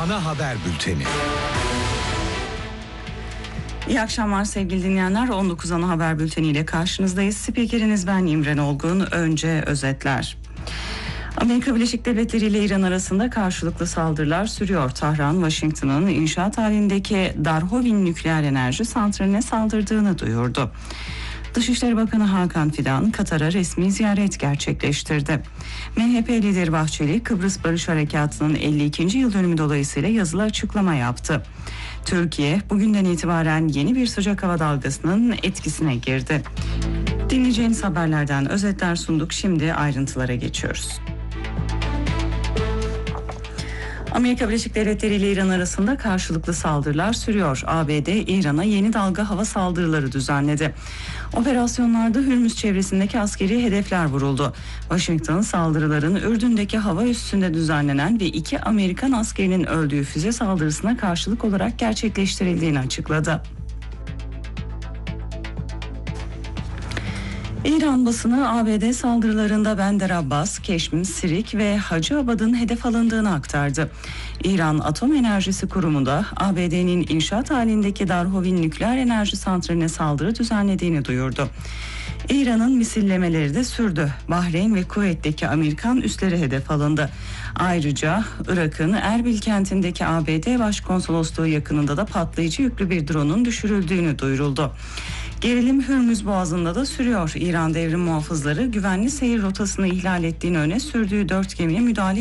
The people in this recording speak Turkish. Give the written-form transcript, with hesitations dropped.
Ana haber bülteni. İyi akşamlar sevgili dinleyenler. 19 ana haber bülteniyle karşınızdayız. Spikeriniz ben İmren Olgun. Önce özetler. Amerika Birleşik Devletleri ile İran arasında karşılıklı saldırılar sürüyor. Tahran, Washington'ın inşaat halindeki Darhovin nükleer enerji santraline saldırdığını duyurdu. Dışişleri Bakanı Hakan Fidan, Katar'a resmi ziyaret gerçekleştirdi. MHP lideri Bahçeli, Kıbrıs Barış Harekatı'nın 52. yıl dönümü dolayısıyla yazılı açıklama yaptı. Türkiye, bugünden itibaren yeni bir sıcak hava dalgasının etkisine girdi. Dinleyeceğiniz haberlerden özetler sunduk. Şimdi ayrıntılara geçiyoruz. Amerika Birleşik Devletleri ile İran arasında karşılıklı saldırılar sürüyor. ABD, İran'a yeni dalga hava saldırıları düzenledi. Operasyonlarda Hürmüz çevresindeki askeri hedefler vuruldu. Washington, saldırıların Ürdün'deki hava üssünde düzenlenen ve 2 Amerikan askerinin öldüğü füze saldırısına karşılık olarak gerçekleştirildiğini açıkladı. İran basını ABD saldırılarında Bandar Abbas, Keşmim, Sirik ve Hacıabad'ın hedef alındığını aktardı. İran Atom Enerjisi Kurumu da ABD'nin inşaat halindeki Darhovin nükleer enerji santraline saldırı düzenlediğini duyurdu. İran'ın misillemeleri de sürdü. Bahreyn ve Kuveyt'teki Amerikan üsleri hedef alındı. Ayrıca Irak'ın Erbil kentindeki ABD Başkonsolosluğu yakınında da patlayıcı yüklü bir drone'un düşürüldüğünü duyuruldu. Gerilim Hürmüz Boğazı'nda da sürüyor. İran devrim muhafızları güvenli seyir rotasını ihlal ettiğini öne sürdüğü 4 gemiye müdahale